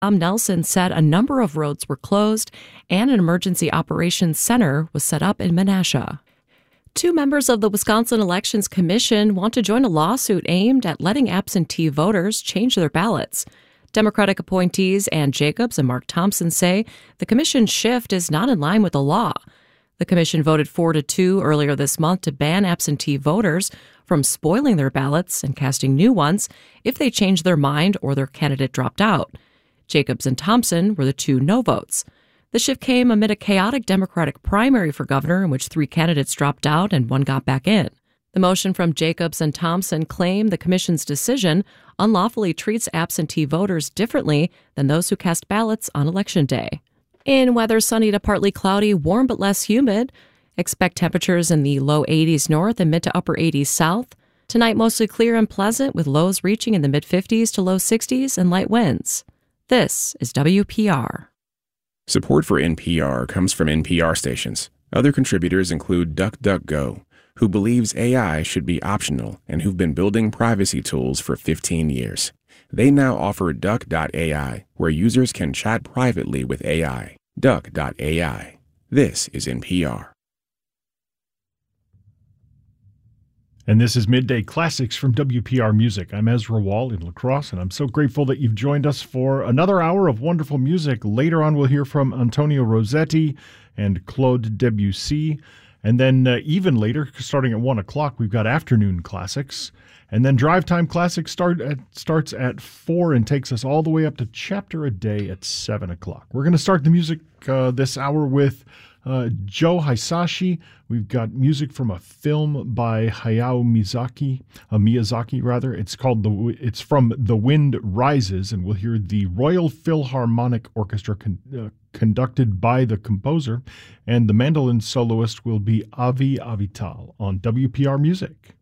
Tom Nelson said a number of roads were closed and an emergency operations center was set up in Menasha. Two members of the Wisconsin Elections Commission want to join a lawsuit aimed at letting absentee voters change their ballots. Democratic appointees Ann Jacobs and Mark Thompson say the commission's shift is not in line with the law. The commission voted 4-2 earlier this month to ban absentee voters from spoiling their ballots and casting new ones if they changed their mind or their candidate dropped out. Jacobs and Thompson were the two no votes. The shift came amid a chaotic Democratic primary for governor in which 3 candidates dropped out and 1 got back in. The motion from Jacobs and Thompson claimed the commission's decision unlawfully treats absentee voters differently than those who cast ballots on Election Day. In weather, sunny to partly cloudy, warm but less humid. Expect temperatures in the low 80s north and mid to upper 80s south. Tonight, mostly clear and pleasant, with lows reaching in the mid-50s to low 60s and light winds. This is WPR. Support for NPR comes from NPR stations. Other contributors include DuckDuckGo, who believes AI should be optional and who've been building privacy tools for 15 years. They now offer Duck.ai, where users can chat privately with AI. Duck.ai. This is NPR. And this is Midday Classics from WPR Music. I'm Ezra Wall in La Crosse, and I'm so grateful that you've joined us for another hour of wonderful music. Later on, we'll hear from Antonio Rossetti and Claude Debussy. And then even later, starting at 1 o'clock, we've got Afternoon Classics. And then Drive Time Classics starts at 4 and takes us all the way up to Chapter a Day at 7 o'clock. We're going to start the music this hour with Joe Hisashi. We've got music from a film by Hayao Miyazaki. It's from The Wind Rises, and we'll hear the Royal Philharmonic Orchestra conducted by the composer, and the mandolin soloist will be Avi Avital on WPR Music.